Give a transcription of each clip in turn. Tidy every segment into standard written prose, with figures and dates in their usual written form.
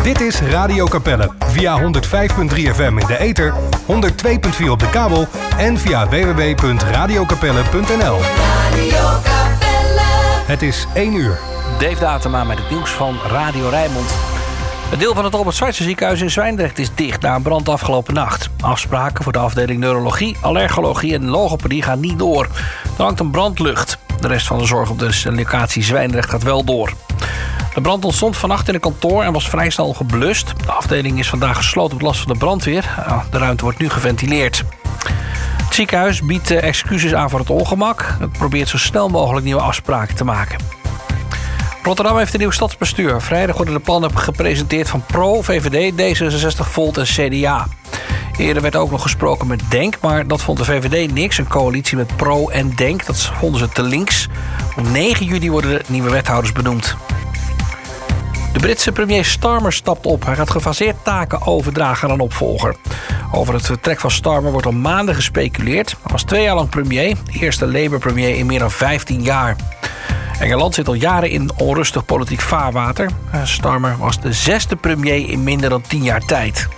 Dit is Radio Capelle via 105.3 FM in de ether, 102.4 op de kabel en via www.radiocapelle.nl. Radio Capelle. Het is 1 uur. Dave Datema met het nieuws van Radio Rijnmond. Het deel van het Albert Schweitzer ziekenhuis in Zwijndrecht is dicht na een brand afgelopen nacht. Afspraken voor de afdeling neurologie, allergologie en logopedie gaan niet door. Er hangt een brandlucht. De rest van de zorg op de locatie Zwijndrecht gaat wel door. De brand ontstond vannacht in een kantoor en was vrij snel geblust. De afdeling is vandaag gesloten op last van de brandweer. De ruimte wordt nu geventileerd. Het ziekenhuis biedt excuses aan voor het ongemak. Het probeert zo snel mogelijk nieuwe afspraken te maken. Rotterdam heeft een nieuw stadsbestuur. Vrijdag worden de plannen gepresenteerd van PRO, VVD, D66, Volt en CDA. Eerder werd ook nog gesproken met DENK, maar dat vond de VVD niks. Een coalitie met PRO en DENK, dat vonden ze te links. Op 9 juli worden de nieuwe wethouders benoemd. De Britse premier Starmer stapt op. Hij gaat gefaseerd taken overdragen aan een opvolger. Over het vertrek van Starmer wordt al maanden gespeculeerd. Hij was 2 jaar lang premier, de eerste Labour-premier in meer dan 15 jaar. Engeland zit al jaren in onrustig politiek vaarwater. Starmer was de 6e premier in minder dan 10 jaar tijd.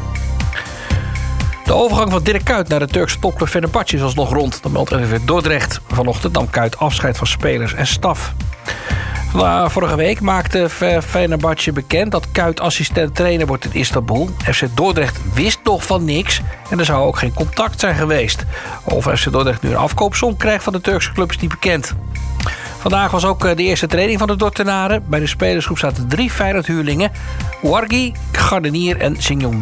De overgang van Dirk Kuyt naar de Turkse topclub Fenerbahçe is alsnog rond. Dat meldt RTV Dordrecht. Vanochtend nam Kuyt afscheid van spelers en staf. Vorige week maakte Fenerbahçe bekend dat Kuyt assistent-trainer wordt in Istanbul. FC Dordrecht wist nog van niks en er zou ook geen contact zijn geweest. Of FC Dordrecht nu een afkoopsom krijgt van de Turkse club is niet bekend. Vandaag was ook de eerste training van de Dordtenaren. Bij de spelersgroep zaten 3 Feyenoord-huurlingen: Ouarghi, Gardenier en Sinjong B.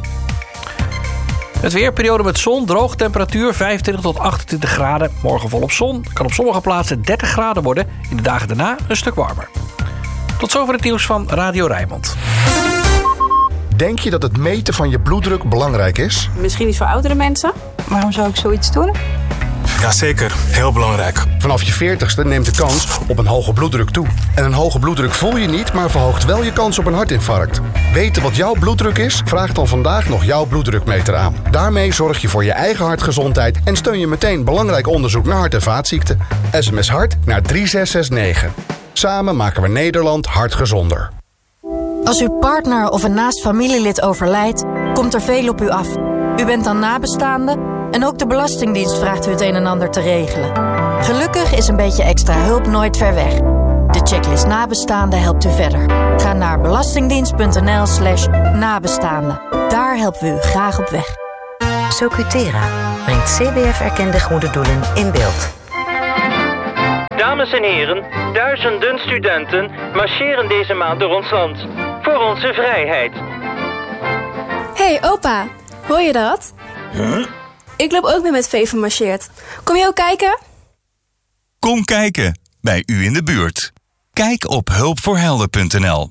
Het weerperiode met zon, droog, temperatuur 25 tot 28 graden. Morgen volop zon, kan op sommige plaatsen 30 graden worden. In de dagen daarna een stuk warmer. Tot zover het nieuws van Radio Rijnmond. Denk je dat het meten van je bloeddruk belangrijk is? Misschien iets voor oudere mensen. Waarom zou ik zoiets doen? Jazeker, heel belangrijk. Vanaf je 40ste neemt de kans op een hoge bloeddruk toe. En een hoge bloeddruk voel je niet, maar verhoogt wel je kans op een hartinfarct. Weten wat jouw bloeddruk is? Vraag dan vandaag nog jouw bloeddrukmeter aan. Daarmee zorg je voor je eigen hartgezondheid en steun je meteen belangrijk onderzoek naar hart- en vaatziekten. SMS HART naar 3669. Samen maken we Nederland hartgezonder. Als uw partner of een naast familielid overlijdt, komt er veel op u af. U bent dan nabestaande en ook de Belastingdienst vraagt u het een en ander te regelen. Gelukkig is een beetje extra hulp nooit ver weg. De checklist nabestaanden helpt u verder. Ga naar belastingdienst.nl/nabestaanden. Daar helpen we u graag op weg. Socutera brengt CBF-erkende goede doelen in beeld. Dames en heren, duizenden studenten marcheren deze maand door ons land. Voor onze vrijheid. Hey opa, hoor je dat? Huh? Ik loop ook mee met Veven marcheert. Kom je ook kijken? Kom kijken, bij u in de buurt. Kijk op hulpvoorhelden.nl.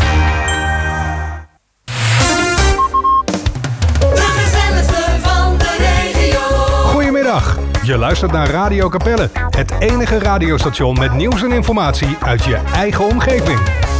Goedemiddag, je luistert naar Radio Capelle. Het enige radiostation met nieuws en informatie uit je eigen omgeving.